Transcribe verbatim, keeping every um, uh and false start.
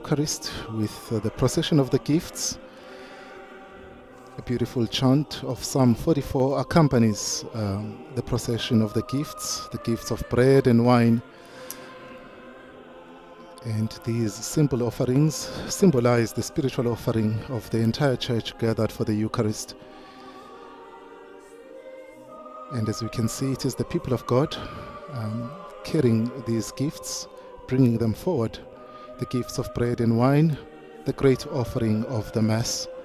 Eucharist with uh, the procession of the gifts. A beautiful chant of Psalm forty-four accompanies um, the procession of the gifts, the gifts of bread and wine. And these simple offerings symbolize the spiritual offering of the entire church gathered for the Eucharist. And as we can see, it is the people of God um, carrying these gifts, bringing them forward, the gifts of bread and wine, the great offering of the Mass.